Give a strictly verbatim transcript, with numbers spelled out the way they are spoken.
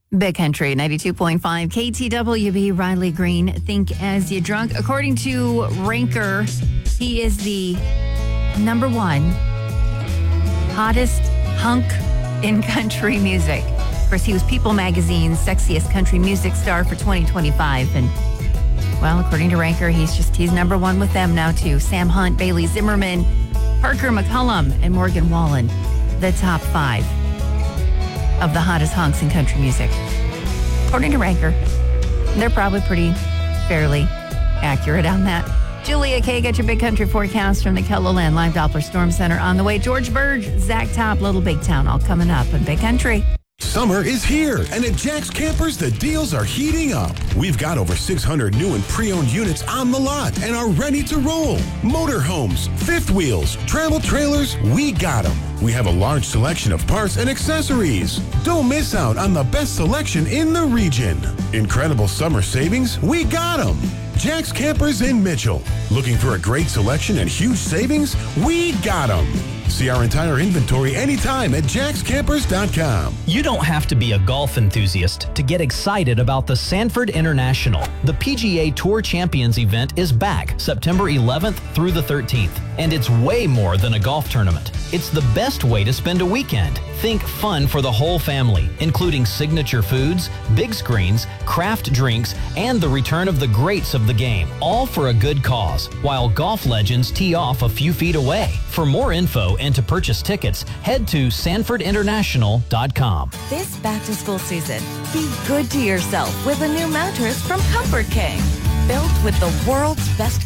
Big Country, ninety-two point five K T W B, Riley Green, Think As You Drunk. According to Ranker, he is the number one hottest hunk in country music. Of course, he was People Magazine's sexiest country music star for twenty twenty-five. And, well, according to Ranker, he's just, he's number one with them now, too. Sam Hunt, Bailey Zimmerman, Parker McCullum, and Morgan Wallen, the top five of the hottest hunks in country music. According to Ranker, they're probably pretty fairly accurate on that. Julia Kay, get your Big Country forecast from the KELOLAND Live Doppler Storm Center on the way. George Burge, Zach Top, Little Big Town, all coming up in Big Country. Summer is here, and at Jack's Campers, the deals are heating up. We've got over six hundred new and pre-owned units on the lot and are ready to roll. Motorhomes, fifth wheels, travel trailers, we got them. We have a large selection of parts and accessories. Don't miss out on the best selection in the region. Incredible summer savings, we got them. Jack's Campers in Mitchell. Looking for a great selection and huge savings? We got them. See our entire inventory anytime at jacks campers dot com. You don't have to be a golf enthusiast to get excited about the Sanford International. The P G A Tour Champions event is back September eleventh through the thirteenth, and it's way more than a golf tournament. It's the best way to spend a weekend. Think fun for the whole family, including signature foods, big screens, craft drinks, and the return of the greats of the game, all for a good cause, while golf legends tee off a few feet away. For more info and to purchase tickets, head to sanford international dot com. This back-to-school season, be good to yourself with a new mattress from Comfort King. Built with the world's best